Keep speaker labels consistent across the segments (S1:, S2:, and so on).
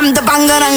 S1: the bangarang.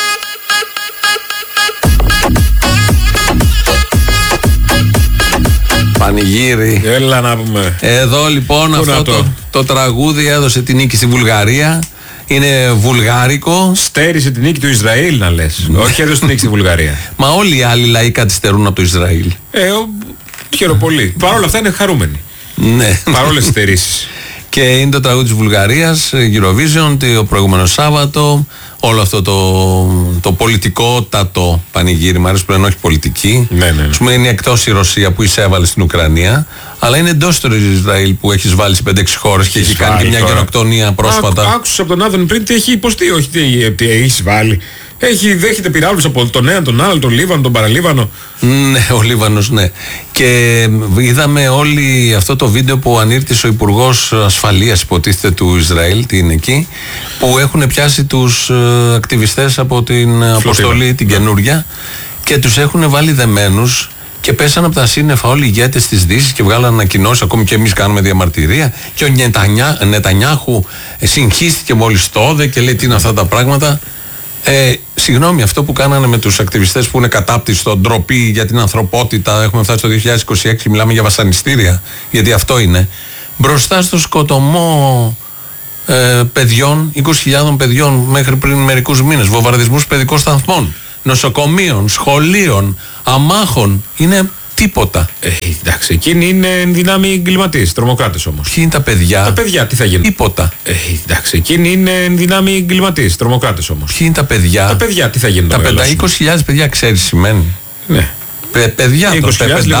S2: Πανηγύρι.
S3: Έλα να πούμε.
S2: Εδώ λοιπόν
S3: Πού
S2: αυτό το τραγούδι έδωσε την νίκη στη Βουλγαρία. Είναι βουλγάρικο.
S3: Στέρισε την νίκη του Ισραήλ, να λες. Όχι, έδωσε την νίκη στη Βουλγαρία.
S2: Μα όλοι οι άλλοι λαοί καθυστερούν από το Ισραήλ.
S3: Χαίρομαι πολύ. Παρ' όλα αυτά είναι χαρούμενοι.
S2: Ναι.
S3: Παρόλες τις στερήσεις.
S2: Και είναι το τραγούδι της Βουλγαρίας, Eurovision, το προηγούμενο Σάββατο. Όλο αυτό το πολιτικότατο πανηγύρι, μου αρέσει που λένε όχι πολιτική.
S3: Ναι.
S2: Ας πούμε είναι εκτός η Ρωσία που εισέβαλε στην Ουκρανία, αλλά είναι εντός του Ισραήλ που έχει βάλει σε 5-6 χώρες και έχει κάνει και μια γενοκτονία πρόσφατα.
S3: Άκουσα από τον Άδων πριν τι έχει υποστεί, όχι τι έχει βάλει. Δέχεται πυράβλους από τον ένα, τον άλλο, τον Λίβανο, τον Παραλίβανο.
S2: Ναι, ο Λίβανος, ναι. Και είδαμε όλοι αυτό το βίντεο που ανήρτησε ο Υπουργός Ασφαλείας, υποτίθεται, του Ισραήλ, τι είναι εκεί, που έχουν πιάσει τους ακτιβιστές από την αποστολή, την καινούρια, και τους έχουν βάλει δεμένους και πέσανε από τα σύννεφα όλοι οι ηγέτες της Δύσης και βγάλαν ανακοινώσεις, ακόμη και εμείς κάνουμε διαμαρτυρία. Και ο Νετανιάχου συγχύστηκε μόλις τότε και λέει τι είναι αυτά τα πράγματα. Συγγνώμη, αυτό που κάνανε με τους ακτιβιστές που είναι κατάπτυστο, ντροπή για την ανθρωπότητα, έχουμε φτάσει το 2026, μιλάμε για βασανιστήρια, γιατί αυτό είναι. Μπροστά στο σκοτωμό παιδιών, 20.000 παιδιών μέχρι πριν μερικούς μήνες, βομβαρδισμούς παιδικών σταθμών, νοσοκομείων, σχολείων, αμάχων, είναι τίποτα.
S3: Εντάξει, εκείνοι είναι δυνάμοι εγκληματίες, τρομοκράτες όμως.
S2: Ποιοι είναι τα παιδιά?
S3: Τα παιδιά τι θα γίνουν?
S2: Τίποτα.
S3: Εντάξει, εκείνοι είναι δυνάμοι εγκληματίες, τρομοκράτες όμως.
S2: Ποιοι είναι τα παιδιά?
S3: Τα παιδιά τι θα γίνουν?
S2: Τα 20.000 παιδιά ξέρεις σημαίνει?
S3: Ναι.
S2: Παιδιά,
S3: 20.000 λίγο